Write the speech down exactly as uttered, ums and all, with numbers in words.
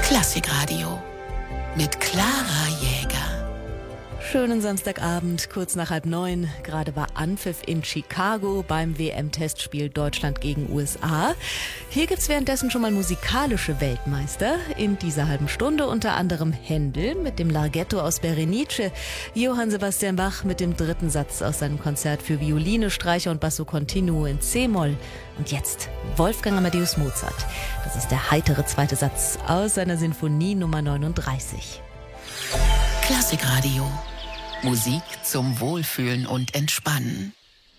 Klassikradio mit Clara Jäger. Schönen Samstagabend, kurz nach halb neun. Gerade war Anpfiff in Chicago beim W M-Testspiel Deutschland gegen U S A. Hier gibt's währenddessen schon mal musikalische Weltmeister. In dieser halben Stunde unter anderem Händel mit dem Larghetto aus Berenice, Johann Sebastian Bach mit dem dritten Satz aus seinem Konzert für Violine, Streicher und Basso Continuo in C-Moll. Und jetzt Wolfgang Amadeus Mozart. Das ist der heitere zweite Satz aus seiner Sinfonie Nummer neununddreißig. Klassikradio. Musik zum Wohlfühlen und Entspannen.